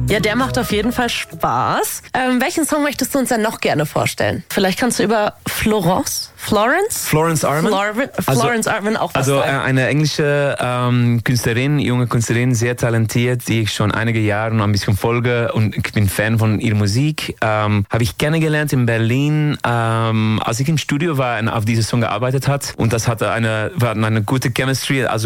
Ja, der macht auf jeden Fall Spaß. Welchen Song möchtest du uns denn noch gerne vorstellen? Vielleicht kannst du über Florence Arman auch was sagen. Eine englische Künstlerin, junge Künstlerin, sehr talentiert, die ich schon einige Jahre noch ein bisschen folge und ich bin Fan von ihrer Musik. Habe ich kennengelernt in Berlin, als ich im Studio war und auf diesem Song gearbeitet hat und das hatte eine gute Chemistry. Also